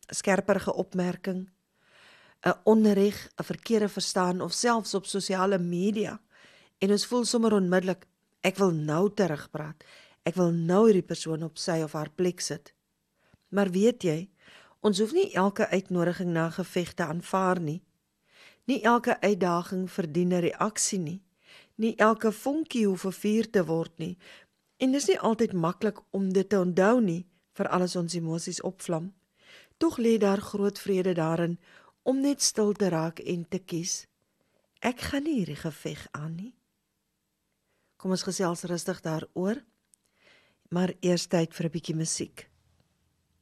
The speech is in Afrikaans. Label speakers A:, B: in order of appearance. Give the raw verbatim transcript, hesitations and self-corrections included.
A: skerperige opmerking, 'n onreg, 'n verkeerde verstaan of selfs op sosiale media. En ons voel sommer onmiddellik, ek wil nou terugpraat. Ek wil nou hierdie persoon op sy of haar plek sit. Maar weet jy, ons hoef nie elke uitnodiging na 'n geveg te aanvaar nie. Nie elke uitdaging verdien 'n reaksie nie. Nie elke vonkie hoef 'n vuur te word nie. En dis nie altyd maklik om dit te onthou nie, veral as ons emosies opvlam. Tog lê daar groot vrede daarin om net stil te raak en te kies. Ek gaan nie hierdie geveg aan nie. Kom ons gesels rustig daaroor, maar eers tyd vir 'n bietjie musiek.